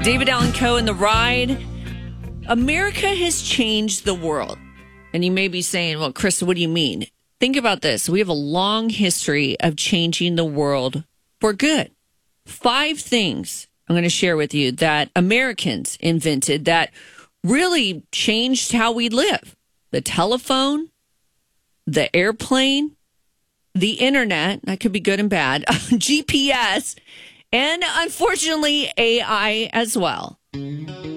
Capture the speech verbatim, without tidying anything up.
David Allen Coe and The Ride. America has changed the world. And you may be saying, well, Krista, what do you mean? Think about this. We have a long history of changing the world for good. Five things I'm going to share with you that Americans invented that really changed how we live. The telephone, the airplane, the internet, that could be good and bad, G P S, and unfortunately, A I as well.